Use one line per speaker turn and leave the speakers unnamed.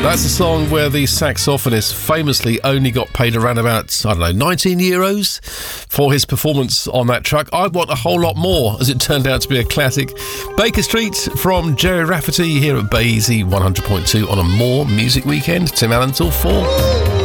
That's a song where the saxophonist famously only got paid around about, €19 for his performance on that track. I want a whole lot more, as it turned out to be a classic. Baker Street from Jerry Rafferty here at Baysy 100.2 on a More Music Weekend. Tim Allen till 4.